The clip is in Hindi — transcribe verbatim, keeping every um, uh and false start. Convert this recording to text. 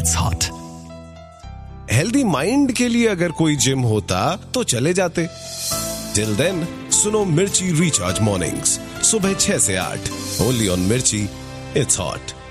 It's hot. हेल्दी माइंड के लिए अगर कोई जिम होता तो चले जाते. टिल देन सुनो मिर्ची रिचार्ज मॉर्निंग्स सुबह छह से आठ ओनली ऑन मिर्ची. It's hot.